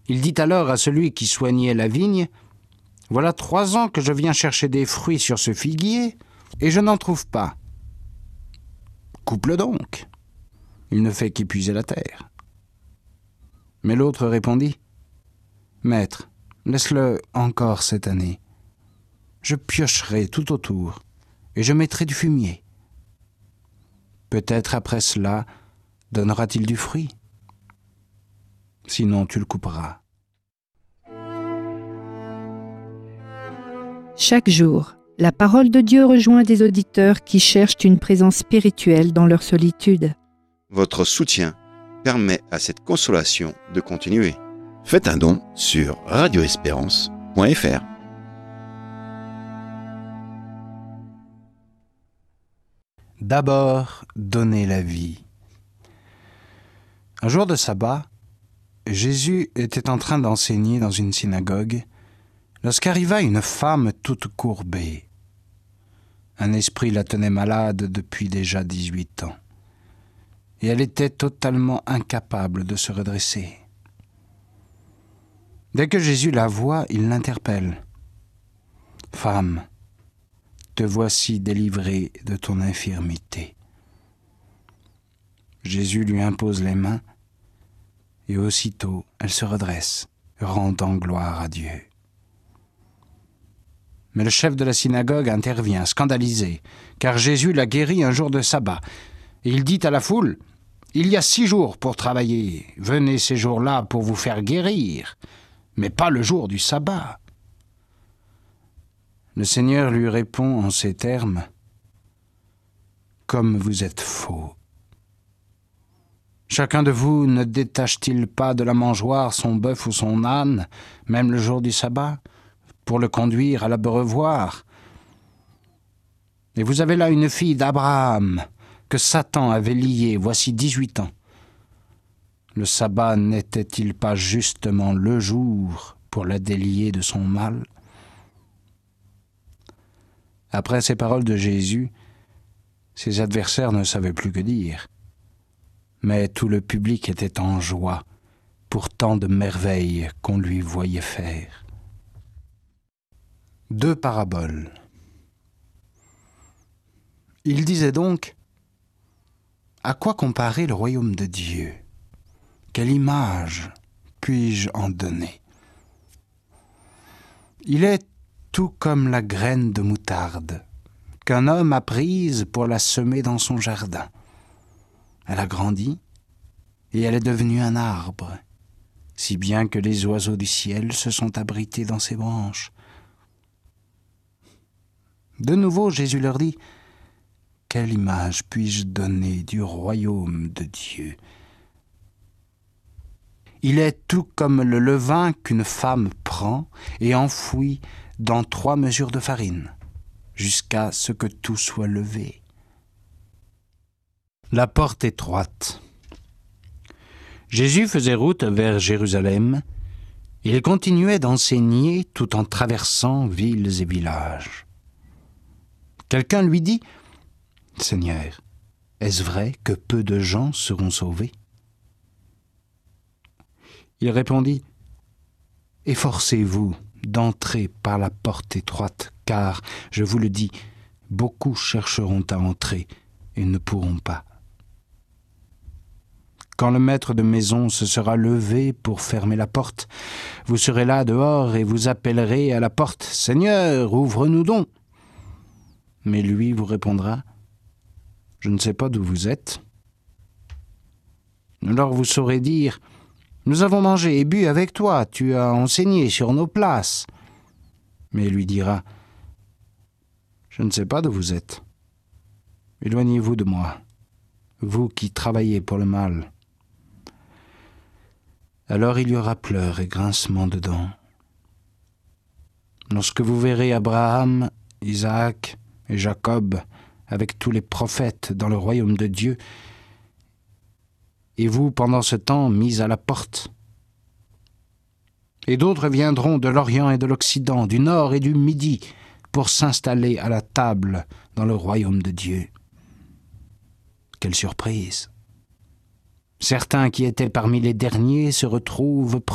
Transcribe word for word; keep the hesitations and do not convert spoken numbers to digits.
Il dit alors à celui qui soignait la vigne, « Voilà trois ans que je viens chercher des fruits sur ce figuier, et je n'en trouve pas. Coupe-le donc. Il ne fait qu'épuiser la terre. » Mais l'autre répondit, « Maître, laisse-le encore cette année. Je piocherai tout autour, et je mettrai du fumier. Peut-être après cela, donnera-t-il du fruit. Sinon, tu le couperas. » Chaque jour, la parole de Dieu rejoint des auditeurs qui cherchent une présence spirituelle dans leur solitude. Votre soutien permet à cette consolation de continuer. Faites un don sur radio espérance point f r. D'abord, donner la vie. Un jour de sabbat, Jésus était en train d'enseigner dans une synagogue lorsqu'arriva une femme toute courbée. Un esprit la tenait malade depuis déjà dix-huit ans, et elle était totalement incapable de se redresser. Dès que Jésus la voit, il l'interpelle. « Femme, te voici délivrée de ton infirmité. » Jésus lui impose les mains, et aussitôt elle se redresse, rendant gloire à Dieu. Mais le chef de la synagogue intervient, scandalisé, car Jésus l'a guéri un jour de sabbat. Et il dit à la foule, « Il y a six jours pour travailler. Venez ces jours-là pour vous faire guérir, mais pas le jour du sabbat. » Le Seigneur lui répond en ces termes, « Comme vous êtes faux. Chacun de vous ne détache-t-il pas de la mangeoire son bœuf ou son âne, même le jour du sabbat, pour le conduire à l'abreuvoir? Et vous avez là une fille d'Abraham, que Satan avait liée voici dix-huit ans. Le sabbat n'était-il pas justement le jour pour la délier de son mal? » Après ces paroles de Jésus, ses adversaires ne savaient plus que dire. Mais tout le public était en joie pour tant de merveilles qu'on lui voyait faire. Deux paraboles. Il disait donc, « À quoi comparer le royaume de Dieu? Quelle image puis-je en donner? Il est tout comme la graine de moutarde qu'un homme a prise pour la semer dans son jardin. Elle a grandi et elle est devenue un arbre, si bien que les oiseaux du ciel se sont abrités dans ses branches. » De nouveau, Jésus leur dit, « Quelle image puis-je donner du royaume de Dieu? Il est tout comme le levain qu'une femme prend et enfouit dans trois mesures de farine, jusqu'à ce que tout soit levé. » La porte étroite. Jésus faisait route vers Jérusalem. Il continuait d'enseigner tout en traversant villes et villages. Quelqu'un lui dit, « Seigneur, est-ce vrai que peu de gens seront sauvés? » Il répondit, « Efforcez-vous d'entrer par la porte étroite, car, je vous le dis, beaucoup chercheront à entrer et ne pourront pas. Quand le maître de maison se sera levé pour fermer la porte, vous serez là dehors et vous appellerez à la porte, « Seigneur, ouvre-nous donc !» Mais lui vous répondra, « Je ne sais pas d'où vous êtes. » Alors vous saurez dire, « Nous avons mangé et bu avec toi, tu as enseigné sur nos places. » Mais il lui dira, « Je ne sais pas d'où vous êtes. Éloignez-vous de moi, vous qui travaillez pour le mal. » Alors il y aura pleurs et grincements de dents. Lorsque vous verrez Abraham, Isaac et Jacob avec tous les prophètes dans le royaume de Dieu, et vous, pendant ce temps, mis à la porte. Et d'autres viendront de l'Orient et de l'Occident, du Nord et du Midi, pour s'installer à la table dans le royaume de Dieu. Quelle surprise! Certains qui étaient parmi les derniers se retrouvent